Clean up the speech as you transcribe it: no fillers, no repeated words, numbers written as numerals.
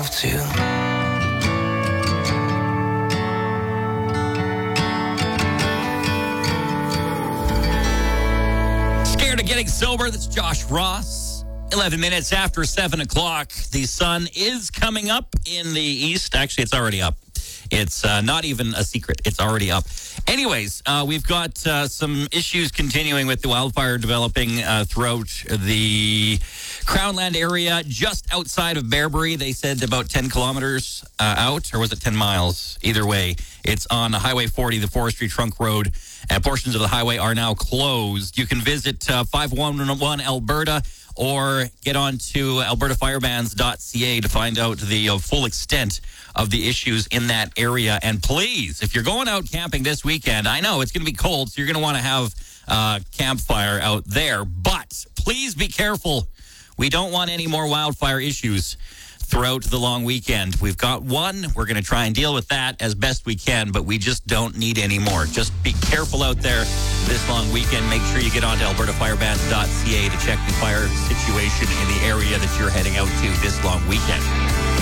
myself to. Scared of getting sober? That's Josh Ross. 11 minutes after 7 o'clock. The sun is coming up in the east. Actually, it's already up. It's not even a secret. It's already up. Anyways, we've got some issues continuing with the wildfire developing throughout the Crownland area, just outside of Bearbury. They said about 10 kilometers out, or was it 10 miles? Either way, it's on Highway 40, the Forestry Trunk Road. Portions of the highway are now closed. You can visit 511 Alberta or get on to albertafirebans.ca to find out the full extent of the issues in that area. And please, if you're going out camping this weekend, I know it's going to be cold, so you're going to want to have campfire out there. But please be careful. We don't want any more wildfire issues throughout the long weekend. We've got one. We're going to try and deal with that as best we can, but we just don't need any more. Just be careful out there this long weekend. Make sure you get on to albertafirebans.ca to check the fire situation in the area that you're heading out to this long weekend.